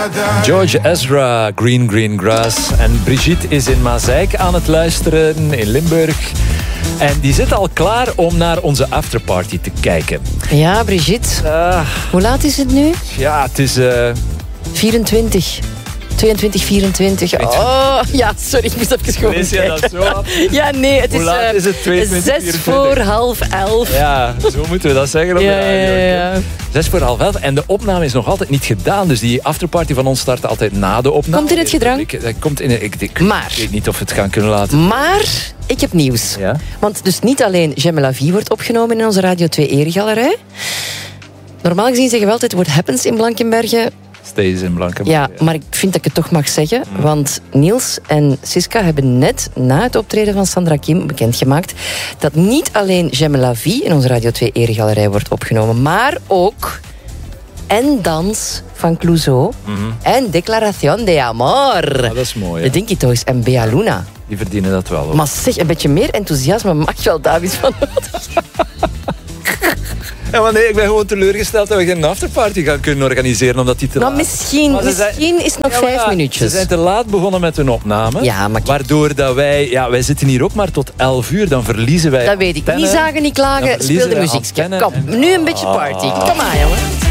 George Ezra, Green Grass. En Brigitte is in Mazeik aan het luisteren in Limburg. En die zit al klaar om naar onze afterparty te kijken. Ja, Brigitte. Hoe laat is het nu? Ja, het is... 22, 24. Oh, ja, sorry, ik moest even gewoon Lees jij dat zo af? Ja, nee, het Hoe laat is het? 22, 6 voor 10:30. Ja, zo moeten we dat zeggen op de radio. Ja. 6 voor 10:30 en de opname is nog altijd niet gedaan. Dus die afterparty van ons start altijd na de opname. Komt in het gedrang? Ik Maar. weet niet of we het gaan kunnen laten. Maar ik heb nieuws. Ja? Want dus niet alleen J'aime la vie wordt opgenomen in onze Radio 2 Eregalerij. Normaal gezien zeggen we altijd What Happens in Blankenberge. Steeds in Blankenberg. Ja, maar ik vind dat ik het toch mag zeggen. Want Niels en Siska hebben net na het optreden van Sandra Kim bekendgemaakt dat niet alleen J'aime la vie in onze Radio 2 Eregalerij wordt opgenomen, maar ook En Dans van Clouseau en Declaración de Amor. Ah, dat is mooi. De Dinky Toys en Bea Luna. Die verdienen dat wel. Hoor. Maar zeg, een beetje meer enthousiasme mag wel, David van Noten. Ja, maar nee, ik ben gewoon teleurgesteld dat we geen afterparty gaan kunnen organiseren, omdat die te Nou, laat misschien is het nog 5 minuutjes. Ze zijn te laat begonnen met hun opname. Ja, maar waardoor dat wij zitten hier ook maar tot 11:00, dan verliezen wij dat weet ik. antenne. Niet zagen, niet klagen, Dan verliezen speel de wij muziekje. antenne Kom, en- nu een beetje party. Kom maar, jongen.